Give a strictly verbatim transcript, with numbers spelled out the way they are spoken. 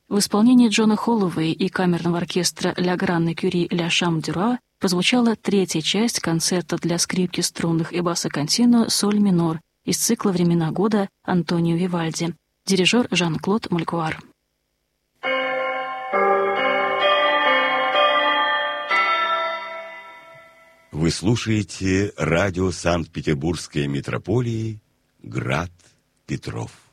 В исполнении Джона Холлоуэй и камерного оркестра «Ля Гранне Кюри Ля Шам Дюра» прозвучала третья часть концерта для скрипки струнных и баса контино «Соль минор» из цикла «Времена года» Антонио Вивальди. Дирижер Жан-Клод Малькуар. Вы слушаете радио Санкт-Петербургской метрополии «Град Петров».